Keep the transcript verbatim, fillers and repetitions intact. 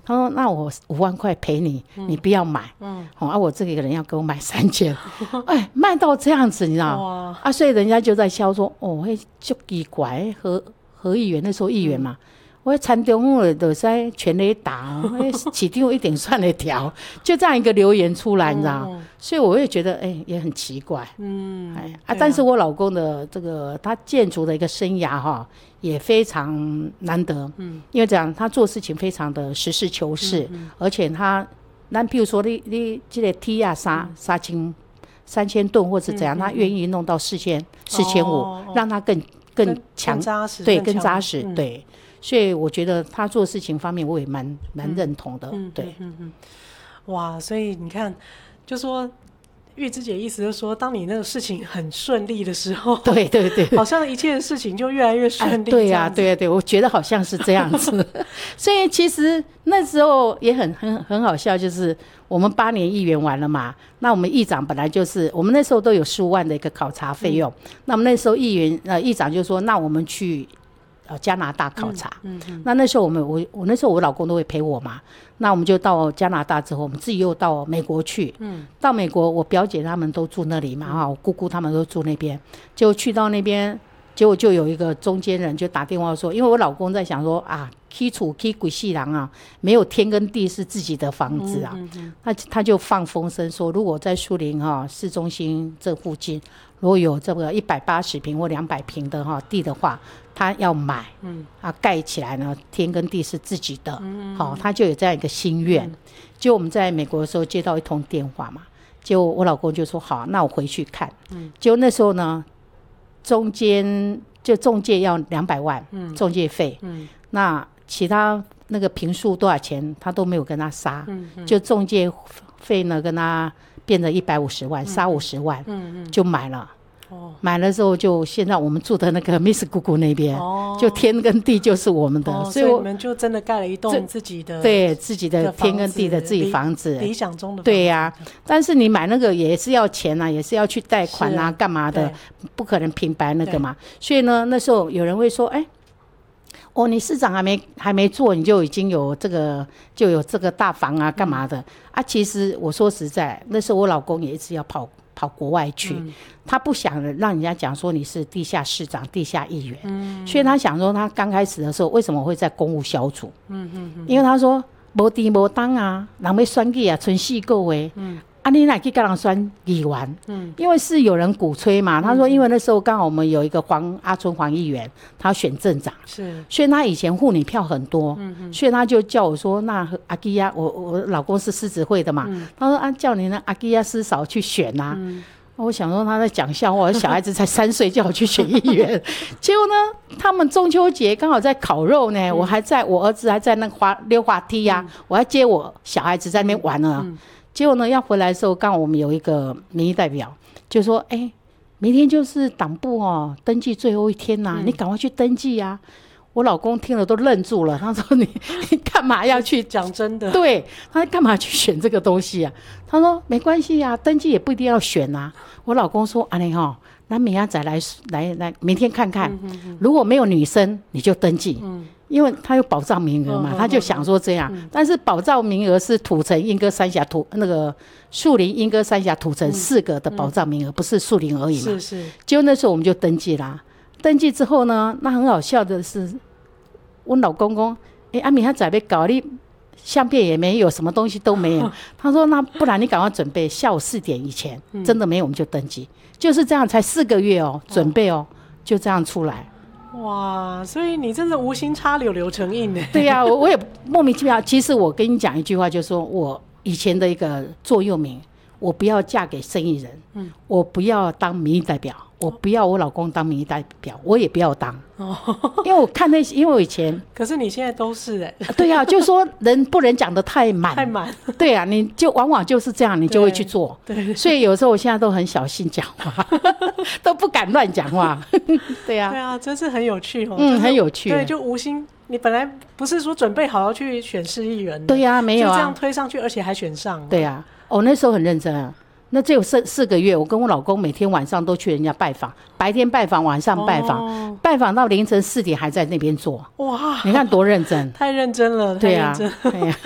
他说那我五万块赔你，嗯、你不要买，嗯，哦，啊，我这个人要给我买三千，哎，卖到这样子，你知道吗？啊，所以人家就在笑说，哦，嘿，就奇怪，何何议员那时候议员嘛。嗯，我田中我就在全垒打，市场一点算得调，就这样一个留言出来，你知道，嗯、所以我也觉得，哎、欸，也很奇怪，嗯，哎啊，啊但是我老公的这个他建筑的一个生涯哈，也非常难得，嗯，因为这样他做事情非常的实事求是，嗯嗯、而且他，那譬如说你你这个梯啊三三千三千吨或者怎样，嗯、他愿意弄到四千四千五，让他更更强，对，更扎实，嗯、对。所以我觉得他做事情方面我也蛮蛮认同的，嗯、对，嗯嗯， 哇，所以你看，就说玉芝姐意思就是说，当你那个事情很顺利的时候， 对对对， 好像一切事情就越来越顺利， 哎、对呀、啊、对呀、啊、对，我觉得好像是这样子。所以其实那时候也很很很好笑，就是我们八年议员完了嘛，那我们议长本来就是我们那时候都有十五万的一个考察费用，嗯、那我们那时候议员呃议长就说，那我们去。呃，加拿大考察，嗯嗯嗯、那那时候我们我我那时候我老公都会陪我嘛，那我们就到加拿大之后，我们自己又到美国去，嗯、到美国我表姐他们都住那里嘛，哈、嗯，我姑姑他们都住那边，就去到那边，结果就有一个中间人就打电话说，因为我老公在想说啊，起厝起几世人啊，没有天跟地是自己的房子啊，嗯嗯嗯、他他就放风声说，如果在树林哈、哦、市中心这附近，如果有这个一百八十平或两百平的哈、哦、地的话。他要买，嗯，啊，盖起来呢，天跟地是自己的，好、嗯哦，他就有这样一个心愿。嗯、就我们在美国的时候接到一通电话嘛，结果我老公就说好，那我回去看。嗯，结果那时候呢，中间就中介要两百万，嗯，中介费，嗯，那其他那个坪数多少钱，他都没有跟他杀，嗯嗯、就中介费呢跟他变成一百五十万，杀五十万，嗯嗯，就买了。哦、买了之后就现在我们住的那个 Miss 姑姑那边、哦、就天跟地就是我们的、 哦、所以你们就真的盖了一栋自己的对自己的天跟地的自己房子， 理想中的房子对呀、啊、但是你买那个也是要钱啊，也是要去贷款啊干嘛的，不可能平白那个嘛，所以呢那时候有人会说哎哦，你市长还没还没做，你就已经有这个就有这个大房啊干嘛的、嗯、啊其实我说实在那时候我老公也一直要跑跑国外去、嗯、他不想让人家讲说你是地下市长地下议员、嗯、所以他想说他刚开始的时候为什么会在公务小组、嗯嗯嗯、因为他说没地没当啊人要选举啊剩四个月、嗯啊，你哪去跟人选议员？嗯，因为是有人鼓吹嘛。他说，因为那时候刚好我们有一个黄阿春黄议员，他选镇长，是，所以他以前妇女票很多，嗯嗯，所以他就叫我说，那阿基亚，我我老公是狮子会的嘛，嗯、他说啊，叫你那阿基亚师嫂去选啊。嗯、我想说他在讲笑话，小孩子才三岁叫我去选议员，结果呢，他们中秋节刚好在烤肉呢，嗯、我还在我儿子还在那个滑溜滑梯啊，嗯、我还接我小孩子在那边玩呢。嗯嗯结果呢，要回来的时候，刚好我们有一个民意代表就说：“哎、欸，明天就是党部哦登记最后一天呐、啊，嗯、你赶快去登记啊！”我老公听了都愣住了，他说你：“你干嘛要去？ 讲真的， 对他干嘛去选这个东西啊？”他说：“没关系啊，登记也不一定要选啊。”我老公说：“啊，你哈，那明天再来来来，明天看看，嗯、哼哼如果没有女生，你就登记。嗯”因为他有保障名额嘛，嗯、他就想说这样，嗯、但是保障名额是土城、莺歌、三峡、土那个树林、莺歌、三峡、土城四个的保障名额，嗯、不是树林而已嘛。是是。结果那时候我们就登记啦，登记之后呢，那很好笑的是，我老公公，哎、欸，阿米他准备搞你相片也没有，什么东西都没有。他说那不然你赶快准备，下午四点以前，嗯、真的没有我们就登记，就是这样，才四个月哦，准备哦，就这样出来。 哇，所以你真的无心插柳柳成荫呢。 对呀、啊，我我也莫名其妙。其实我跟你讲一句话，就是说我以前的一个座右铭，我不要嫁给生意人，嗯，我不要当民意代表，我不要我老公当民意代表，我也不要当。哦，因为我看那些，因为我以前， 可是你现在都是哎、欸。 对呀、啊，就是说人不能讲得太满， 太满。 对啊，你就往往就是这样，你就会去做。对，对所以有时候我现在都很小心讲话，都不敢乱讲话。对啊， 对啊，真是很有趣哦。 嗯，很有趣。 对，就无心。你本来不是说准备好要去选市议员的， 对呀、啊，没有啊， 就这样推上去，而且还选上了。 对呀、啊，我、哦、那时候很认真啊。那只有四四个月，我跟我老公每天晚上都去人家拜访，白天拜访，晚上拜访，哦、拜访到凌晨四点还在那边做。哇，你看多认真， 太认真了， 对啊， 太认真了。